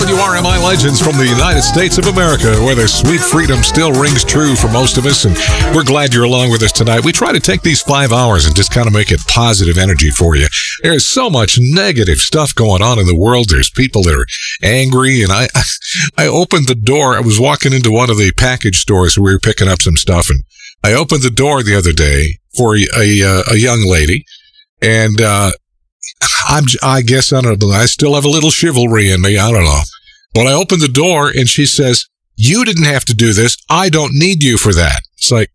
WRMI Legends from the United States of America, where the sweet freedom still rings true for most of us, and we're glad you're along with us tonight. We try to take these 5 hours and just kind of make it positive energy for you. There's so much negative stuff going on in the world. There's people that are angry, and I opened the door. I was walking into one of the package stores where we were picking up some stuff, and I opened the door the other day for a young lady, and I guess, I don't know, I still have a little chivalry in me, I don't know. But I opened the door and she says, "You didn't have to do this. I don't need you for that." It's like,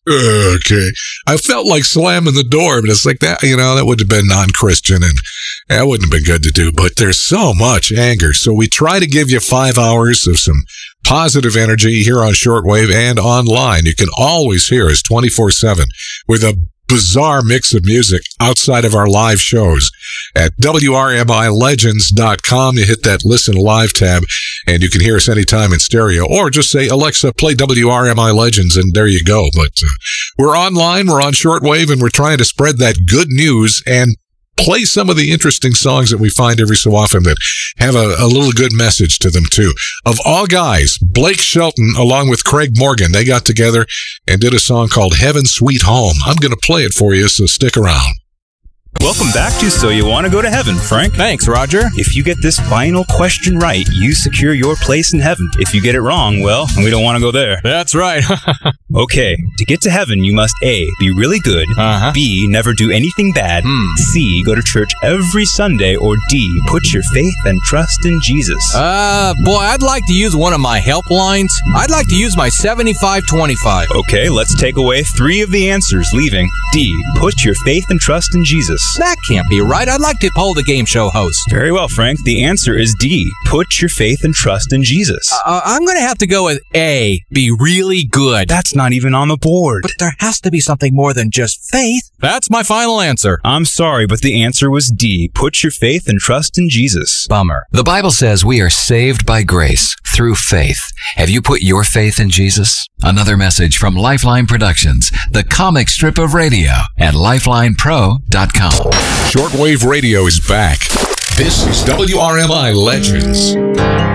okay. I felt like slamming the door, but it's like that, that would have been non-Christian and that wouldn't have been good to do. But there's so much anger. So we try to give you 5 hours of some positive energy here on shortwave and online. You can always hear us 24/7 with a bizarre mix of music outside of our live shows at WRMILegends.com. You hit that listen live tab and you can hear us anytime in stereo, or just say, "Alexa, play WRMI Legends," and there you go. But we're online, we're on shortwave, and we're trying to spread that good news and play some of the interesting songs that we find every so often that have a little good message to them, too. Of all guys, Blake Shelton, along with Craig Morgan, they got together and did a song called Heaven Sweet Home. I'm going to play it for you, so stick around. Welcome back to So You Want to Go to Heaven, Frank. Thanks, Roger. If you get this final question right, you secure your place in heaven. If you get it wrong, well, we don't want to go there. That's right. Okay, to get to heaven, you must A, be really good, B, never do anything bad, C, go to church every Sunday, or D, put your faith and trust in Jesus. Boy, I'd like to use one of my helplines. I'd like to use my 75-25. Okay, let's take away 3 of the answers, leaving D, put your faith and trust in Jesus. That can't be right. I'd like to poll the game show host. Very well, Frank. The answer is D, put your faith and trust in Jesus. I'm going to have to go with A, be really good. That's not even on the board. But there has to be something more than just faith. That's my final answer. I'm sorry, but the answer was D, put your faith and trust in Jesus. Bummer. The Bible says we are saved by grace through faith. Have you put your faith in Jesus? Another message from Lifeline Productions, the comic strip of radio at lifelinepro.com. Shortwave radio is back. This is WRMI Legends.